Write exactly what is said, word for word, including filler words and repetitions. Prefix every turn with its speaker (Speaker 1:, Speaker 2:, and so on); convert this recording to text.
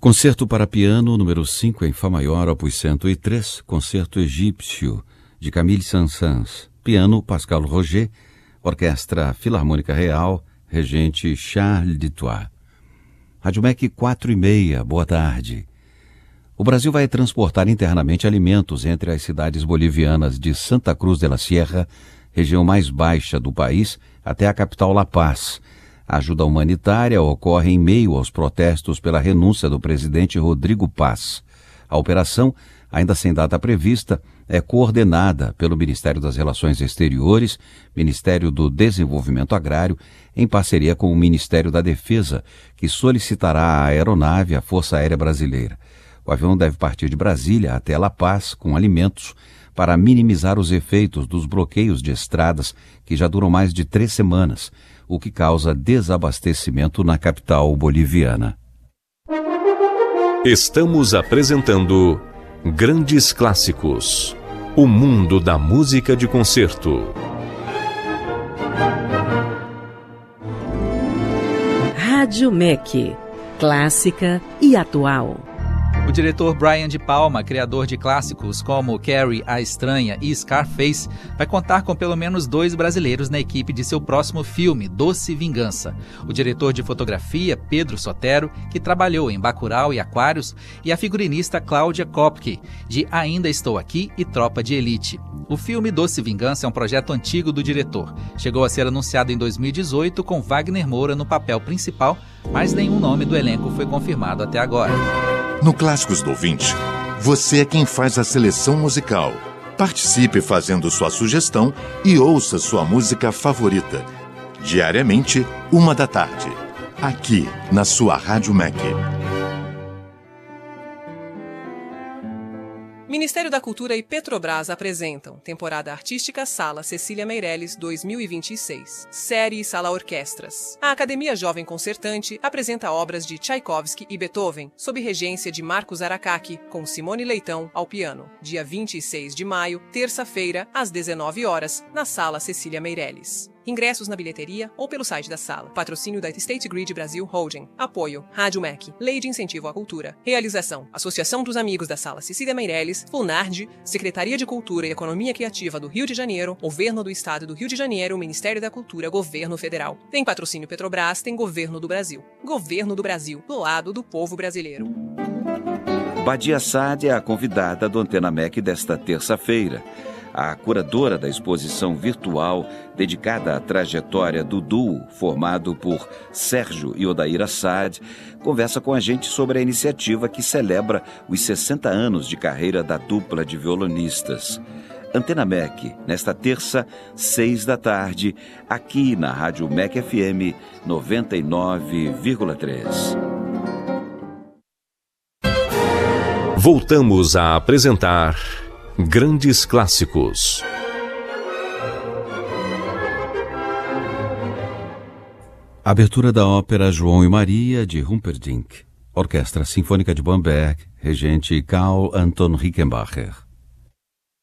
Speaker 1: Concerto para piano número cinco em Fá maior, opus cento e três, Concerto Egípcio, de Camille Saint-Saëns. Piano, Pascal Roger. Orquestra Filarmônica Real, regente Charles Dutoit. Rádio M E C quatro e meia, boa tarde. O Brasil vai transportar internamente alimentos entre as cidades bolivianas de Santa Cruz de la Sierra, região mais baixa do país, até a capital La Paz. A ajuda humanitária ocorre em meio aos protestos pela renúncia do presidente Rodrigo Paz. A operação, ainda sem data prevista, é coordenada pelo Ministério das Relações Exteriores, Ministério do Desenvolvimento Agrário, em parceria com o Ministério da Defesa, que solicitará à aeronave a Força Aérea Brasileira. O avião deve partir de Brasília até La Paz com alimentos para minimizar os efeitos dos bloqueios de estradas que já duram mais de três semanas, o que causa desabastecimento na capital boliviana.
Speaker 2: Estamos apresentando Grandes Clássicos, o mundo da música de concerto.
Speaker 3: Rádio M E C, clássica e atual.
Speaker 4: O diretor Brian De Palma, criador de clássicos como Carrie, A Estranha e Scarface, vai contar com pelo menos dois brasileiros na equipe de seu próximo filme, Doce Vingança. O diretor de fotografia, Pedro Sotero, que trabalhou em Bacurau e Aquários, e a figurinista Cláudia Kopke, de Ainda Estou Aqui e Tropa de Elite. O filme Doce Vingança é um projeto antigo do diretor. Chegou a ser anunciado em dois mil e dezoito com Wagner Moura no papel principal, mas nenhum nome do elenco foi confirmado até agora.
Speaker 5: No Clássicos do Ouvinte, você é quem faz a seleção musical. Participe fazendo sua sugestão e ouça sua música favorita. Diariamente, uma da tarde. Aqui, na sua Rádio M E C.
Speaker 6: Ministério da Cultura e Petrobras apresentam Temporada Artística Sala Cecília Meirelles dois mil e vinte e seis. Série Sala Orquestras. A Academia Jovem Concertante apresenta obras de Tchaikovsky e Beethoven, sob regência de Marcos Aracaki, com Simone Leitão ao piano. Dia vinte e seis de maio, terça-feira, às dezenove horas, na Sala Cecília Meirelles. Ingressos na bilheteria ou pelo site da sala. Patrocínio da State Grid Brasil Holding. Apoio Rádio M E C. Lei de Incentivo à Cultura. Realização: Associação dos Amigos da Sala Cecília Meirelles, FUNARD, Secretaria de Cultura e Economia Criativa do Rio de Janeiro, Governo do Estado do Rio de Janeiro, Ministério da Cultura, Governo Federal. Tem patrocínio Petrobras, tem Governo do Brasil. Governo do Brasil, do lado do povo brasileiro.
Speaker 1: Badia Saad é a convidada do Antena M E C desta terça-feira. A curadora da exposição virtual dedicada à trajetória do duo, formado por Sérgio e Odaíra Saad, conversa com a gente sobre a iniciativa que celebra os sessenta anos de carreira da dupla de violonistas. Antena M E C, nesta terça, seis da tarde, aqui na Rádio M E C F M noventa e nove vírgula três.
Speaker 2: Voltamos a apresentar Grandes Clássicos.
Speaker 1: Abertura da ópera João e Maria, de Humperdinck. Orquestra Sinfônica de Bamberg, regente Karl Anton Rickenbacher.